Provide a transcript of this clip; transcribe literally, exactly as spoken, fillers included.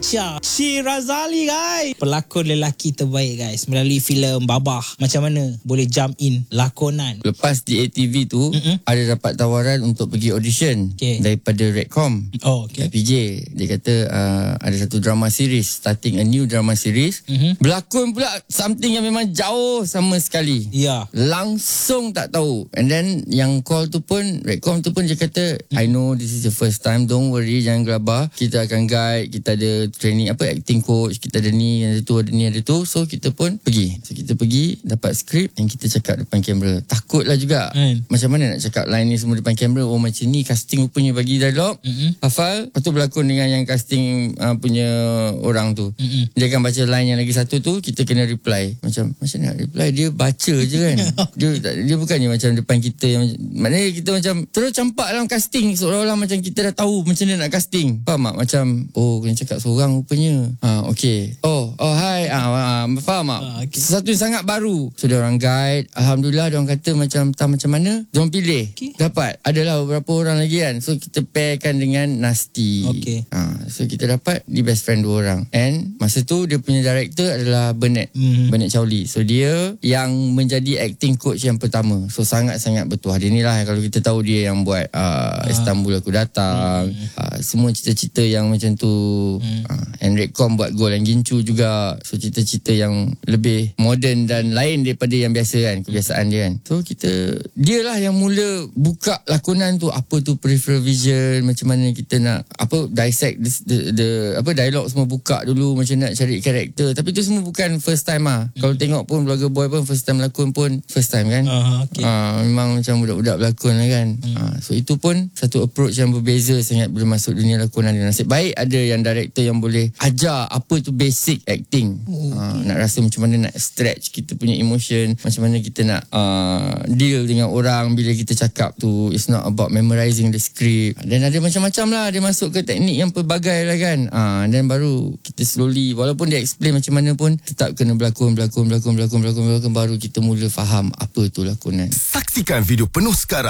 Syah Razali guys, pelakon lelaki terbaik guys melalui filem Babah. Macam mana boleh jump in lakonan? Lepas D A T V tu Mm-mm. ada dapat tawaran untuk pergi audition okay. daripada Redcom. Oh okay. P J dia kata uh, ada satu drama series, starting a new drama series. Mm-hmm. Berlakon pula something yang memang jauh sama sekali. Ya. Yeah. Langsung tak tahu. And then yang call tu pun Redcom tu pun dia kata mm. I know this is the first time, don't worry, jangan gelabah, kita akan guide, kita ada training apa acting coach, kita ada ni, ada tu, ada ni, ada tu. So kita pun pergi. So kita pergi dapat skrip yang kita cakap depan kamera. Takutlah juga. Mm. Macam mana nak cakap line ni semua depan kamera. Oh macam ni casting rupanya bagi dialog. Mm-hmm. Hafal. Lepas tu berlakon dengan yang casting uh, punya orang tu. Mm-hmm. Dia akan baca line yang lagi satu tu, kita kena reply. Macam macam nak reply, dia baca je kan. dia dia bukannya macam depan kita yang maknanya kita macam terus campak dalam casting seolah-olah macam kita dah tahu macam mana nak casting. Faham tak? Macam oh kena cakap seorang rupanya. Ha okey. Oh oh hai. Ah ha, faham tak? Ha, okay. Sesuatu yang sangat baru. So dia orang guide. Alhamdulillah dia orang kata macam tak macam mana. Dia orang pilih. Okay. Dapat. Adalah beberapa orang lagi kan. So kita pairkan dengan Nasty. Okay. Ha, so kita dapat di best friend dua orang. And masa tu dia punya director adalah Bernard. Mm-hmm. Bernard Chowli. So dia yang menjadi acting coach yang pertama. So sangat-sangat bertuah. Dia ni lah kalau kita tahu dia yang buat uh, Istanbul Aku Datang. Mm-hmm. Uh, semua cerita-cerita yang macam tu. Mm. Uh, and Redcom buat Gol and Gincu juga. So cerita-cerita yang lebih moden dan lain daripada yang biasa kan. Kebiasaan dia kan. So kita, dia lah yang mula buka lakonan tu. Apa tu peripheral vision, macam mana kita nak apa dissect the, the, the apa dialog semua buka dulu, macam nak cari karakter. Tapi tu semua bukan first time lah. Mm. Kalau tengok pun Blogger Boy pun first time lakon pun first time kan. Uh, okay. uh, memang macam budak-budak berlakon lah kan. Mm. uh, So itu pun satu approach yang berbeza sangat bila masuk dunia lakonan. Nasib baik ada yang director yang boleh ajar apa tu basic acting. Oh, uh, okay. Nak rasa macam mana nak stretch kita punya emotion, macam mana kita nak uh, deal dengan orang bila kita cakap tu. It's not about memorizing the script. Dan ada macam-macam lah. Dia masuk ke teknik yang pelbagai lah kan. uh, Dan baru kita slowly, walaupun dia explain macam mana pun, tetap kena berlakon, berlakon, berlakon, berlakon, berlakon, berlakon, baru kita mula faham apa tu lakonan. Saksikan video penuh sekarang